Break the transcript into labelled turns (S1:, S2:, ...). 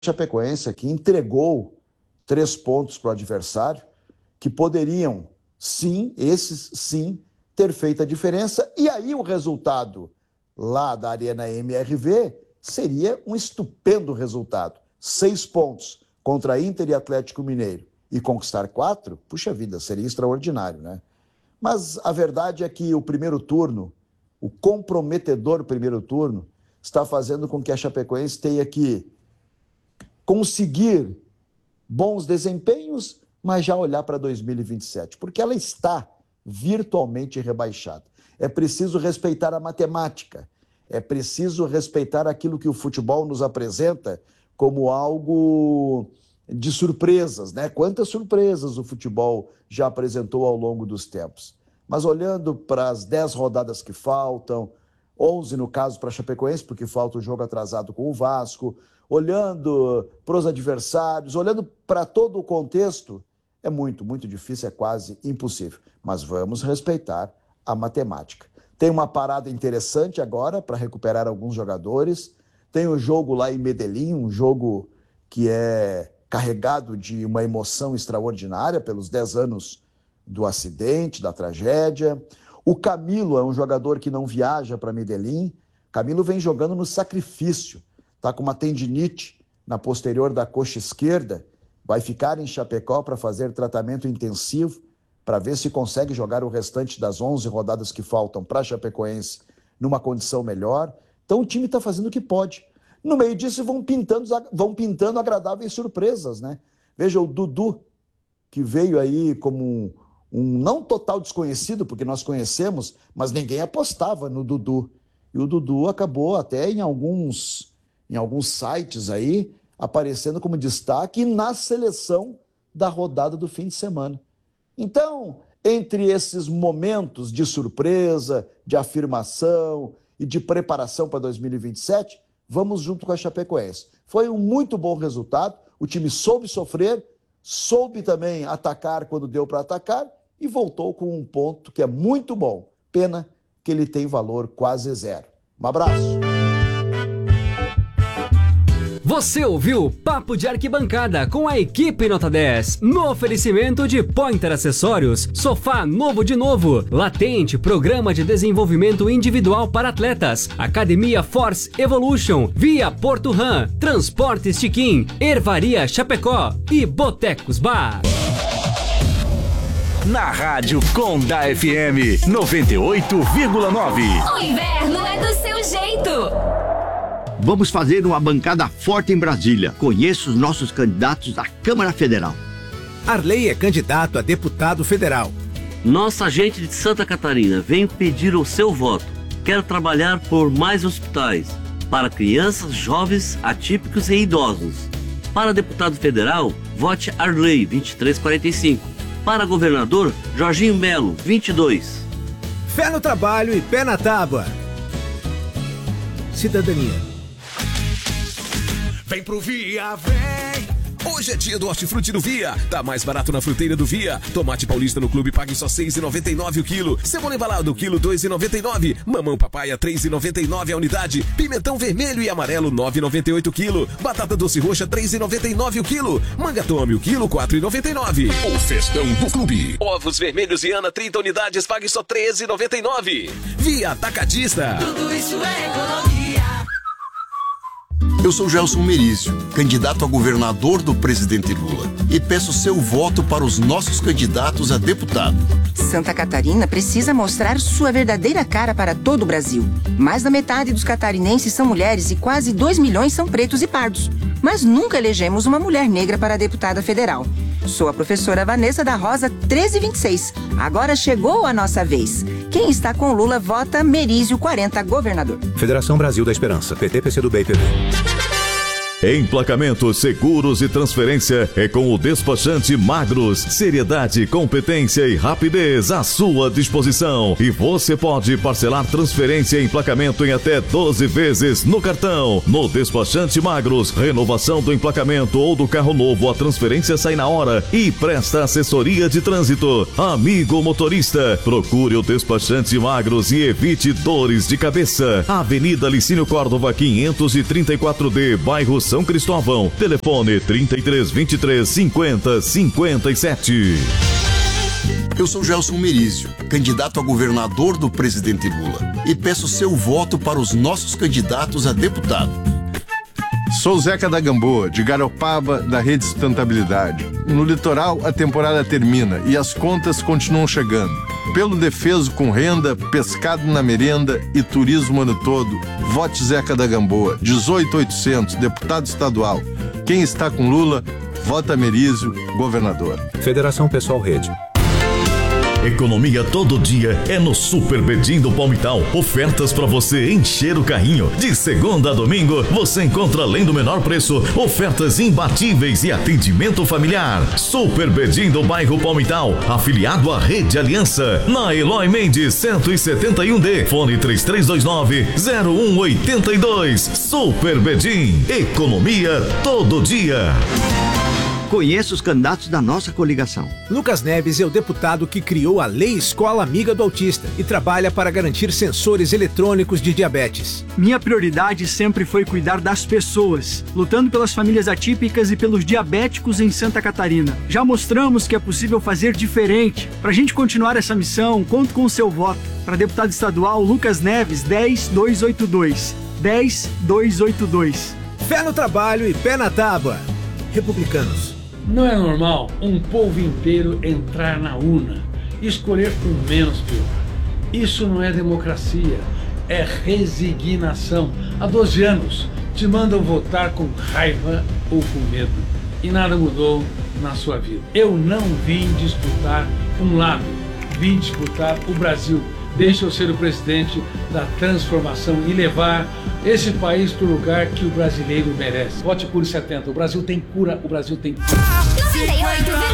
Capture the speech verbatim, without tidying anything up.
S1: Chapecoense aqui entregou três pontos para o adversário que poderiam, sim, esses sim, ter feito a diferença. E aí o resultado lá da Arena M R V seria um estupendo resultado. Seis pontos contra Inter e Atlético Mineiro e conquistar quatro, puxa vida, seria extraordinário, né? Mas a verdade é que o primeiro turno, o comprometedor primeiro turno, está fazendo com que a Chapecoense tenha que conseguir bons desempenhos, mas já olhar para dois mil e vinte e sete, porque ela está virtualmente rebaixada. É preciso respeitar a matemática, é preciso respeitar aquilo que o futebol nos apresenta como algo de surpresas, né? Quantas surpresas o futebol já apresentou ao longo dos tempos. Mas olhando para as dez rodadas que faltam, onze no caso para a Chapecoense, porque falta o jogo atrasado com o Vasco, olhando para os adversários, olhando para todo o contexto, é muito, muito difícil, é quase impossível. Mas vamos respeitar a matemática. Tem uma parada interessante agora para recuperar alguns jogadores. Tem o jogo lá em Medellín, um jogo que é carregado de uma emoção extraordinária pelos dez anos do acidente, da tragédia. O Camilo é um jogador que não viaja para Medellín. Camilo vem jogando no sacrifício. Está com uma tendinite na posterior da coxa esquerda. Vai ficar em Chapecó para fazer tratamento intensivo, para ver se consegue jogar o restante das onze rodadas que faltam para a Chapecoense numa condição melhor. Então o time está fazendo o que pode. No meio disso vão pintando, vão pintando agradáveis surpresas, né? Veja o Dudu, que veio aí como um, um não total desconhecido, porque nós conhecemos, mas ninguém apostava no Dudu. E o Dudu acabou até em alguns, em alguns sites aí, aparecendo como destaque na seleção da rodada do fim de semana. Então, entre esses momentos de surpresa, de afirmação e de preparação para dois mil e vinte e sete, vamos junto com a Chapecoense. Foi um muito bom resultado, o time soube sofrer, soube também atacar quando deu para atacar e voltou com um ponto que é muito bom. Pena que ele tem valor quase zero. Um abraço.
S2: Você ouviu Papo de Arquibancada com a equipe Nota dez, no oferecimento de Pointer Acessórios, sofá novo de novo, Latente, programa de desenvolvimento individual para atletas, Academia Force Evolution, Via Porto Ram, Transporte Chiquim, Ervaria Chapecó e Botecos Bar.
S3: Na Rádio Conda F M noventa e oito vírgula nove.
S4: O inverno é do seu jeito.
S5: Vamos fazer uma bancada forte em Brasília. Conheça os nossos candidatos à Câmara Federal.
S6: Arley é candidato a deputado federal.
S7: Nossa gente de Santa Catarina, venho pedir o seu voto. Quero trabalhar por mais hospitais, para crianças, jovens, atípicos e idosos. Para deputado federal, vote Arley vinte e três quarenta e cinco. Para governador, Jorginho Melo vinte e dois.
S6: Fé no trabalho e pé na tábua. Cidadania.
S8: Vem pro Via, vem! Hoje é dia do hortifruti do Via. Tá mais barato na fruteira do Via. Tomate paulista no clube pague só seis reais e noventa e nove centavos o quilo. Cebola embalado, quilo dois reais e noventa e nove centavos. Mamão papaya, três reais e noventa e nove centavos a unidade. Pimentão vermelho e amarelo, nove reais e noventa e oito centavos o quilo. Batata doce roxa, três reais e noventa e nove centavos o quilo. Manga tome o quilo, quatro reais e noventa e nove centavos. O festão do clube. Ovos vermelhos e Ana, trinta unidades, pague só três reais e noventa e nove centavos. Via Atacadista.
S4: Tudo isso é economia.
S9: Eu sou Gelson Merício, candidato a governador do presidente Lula, e peço seu voto para os nossos candidatos a deputado.
S10: Santa Catarina precisa mostrar sua verdadeira cara para todo o Brasil. Mais da metade dos catarinenses são mulheres e quase dois milhões são pretos e pardos. Mas nunca elegemos uma mulher negra para deputada federal. Sou a professora Vanessa da Rosa treze vinte e seis. Agora chegou a nossa vez. Quem está com Lula vota Merício quarenta, governador.
S6: Federação Brasil da Esperança, P T, P C do B e P B.
S3: Emplacamentos, seguros e transferência é com o despachante Magros. Seriedade, competência e rapidez à sua disposição. E você pode parcelar transferência e emplacamento em até doze vezes no cartão. No despachante Magros, renovação do emplacamento ou do carro novo, a transferência sai na hora e presta assessoria de trânsito. Amigo motorista, procure o despachante Magros e evite dores de cabeça. Avenida Licínio Córdova quinhentos e trinta e quatro D, bairro São Cristóvão. Telefone trinta e três, vinte e três, cinquenta, cinquenta e sete.
S9: Eu sou Gelson Merizio, candidato a governador do presidente Lula, e peço seu voto para os nossos candidatos a deputado.
S11: Sou Zeca da Gamboa, de Garopaba, da Rede Sustentabilidade. No litoral, a temporada termina e as contas continuam chegando. Pelo defeso com renda, pescado na merenda e turismo o ano todo, vote Zeca da Gamboa, dezoito mil e oitocentos, deputado estadual. Quem está com Lula, vota Merizio, governador.
S6: Federação Pessoal Rede.
S3: Economia todo dia é no Super Bedim do Palmital. Ofertas para você encher o carrinho. De segunda a domingo, você encontra, além do menor preço, ofertas imbatíveis e atendimento familiar. Super Bedim do bairro Palmital, afiliado à Rede Aliança. Na Eloy Mendes, cento e setenta e um D. Fone três três dois nove, zero um oito dois. Super Bedim. Economia todo dia.
S5: Conheça os candidatos da nossa coligação.
S6: Lucas Neves é o deputado que criou a Lei Escola Amiga do Autista e trabalha para garantir sensores eletrônicos de diabetes.
S12: Minha prioridade sempre foi cuidar das pessoas, lutando pelas famílias atípicas e pelos diabéticos em Santa Catarina. Já mostramos que é possível fazer diferente. Para a gente continuar essa missão, conto com o seu voto. Para deputado estadual, Lucas Neves, dez mil duzentos e oitenta e dois. dez mil duzentos e oitenta e dois.
S6: Fé no trabalho e pé na tábua. Republicanos.
S13: Não é normal um povo inteiro entrar na urna e escolher o menos pior. Isso não é democracia, é resignação. Há doze anos te mandam votar com raiva ou com medo e nada mudou na sua vida. Eu não vim disputar um lado, vim disputar o Brasil. Deixa eu ser o presidente da transformação e levar esse país para o lugar que o brasileiro merece. Vote Cure setenta. O Brasil tem cura, o Brasil tem cura.